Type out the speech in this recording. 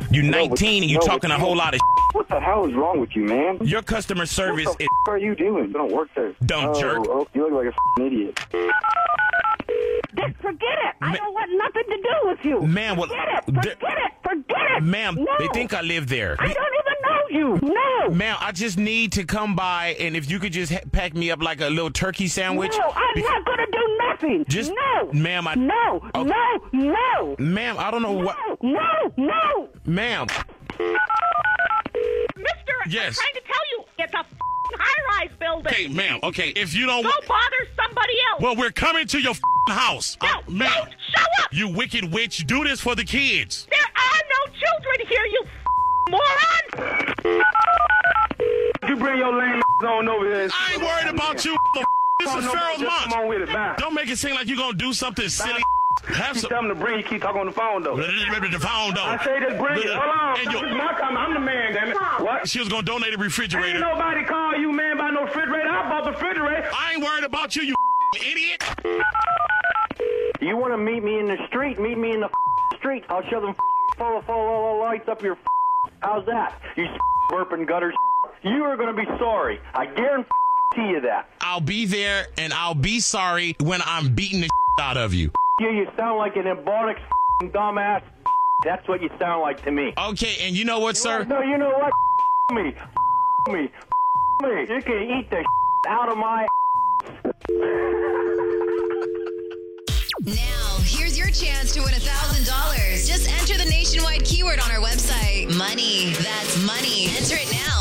You 19 and you talking a whole lot of What the hell is wrong with you, man? Your customer service What the is are you doing? You don't work there. Dumb jerk. Oh, you look like a idiot. Forget it. I don't want nothing to do with you. Ma'am, well, Forget it. Ma'am, No. they think I live there. I don't even know you. No. Ma'am, I just need to come by, and if you could just pack me up like a little turkey sandwich. No, I'm not going to do nothing. Just, no. ma'am, No. Ma'am, I don't know what. No. Ma'am. Mister, Yes. I'm trying to tell you, it's a high-rise building. Okay, ma'am, okay, if you don't... Go bother somebody else. Well, we're coming to your house. No, ma'am. don't show up. You wicked witch, do this for the kids. There are no children here, you moron. You bring your lame on over here. I ain't worried about you, This is Pharaoh's Come on month. with it, bye. Don't make it seem like you're going to do something silly. Have You some... tell him to bring. You keep talking on the phone, though. The phone, though. I say just bring it. Hold on. And This your- is my time. I'm the man, damn it. What? She was going to donate a Ain't refrigerator. nobody call you, man, about no refrigerator. I bought the refrigerator. I ain't worried about you, you idiot. You want to meet me in the street? Meet me in the street. I'll shove them full lights up your. How's that? You burping gutters. You are going to be sorry. I guarantee you that. I'll be there, and I'll be sorry when I'm beating the out of you. You sound like an ebonics dumbass. That's what you sound like to me. Okay, and you know what, sir? No, you know what? Me. You can eat the out of my. Now, here's your chance to win $1,000. Just enter the nationwide keyword on our website. Money. That's money. Enter it now.